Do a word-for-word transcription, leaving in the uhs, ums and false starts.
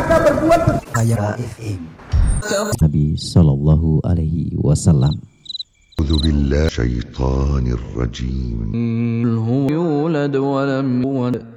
maka berbuat Ayat Nabi Sallallahu Alaihi Wasallam. A'udzu billahi syaitanir rajim. Huwa yulad wa lam yulad